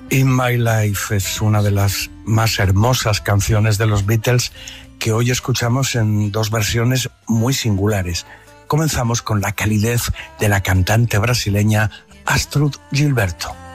In My Life es una de las más hermosas canciones de los Beatles que hoy escuchamos en dos versiones muy singulares. Comenzamos con la calidez de la cantante brasileña Astrud Gilberto.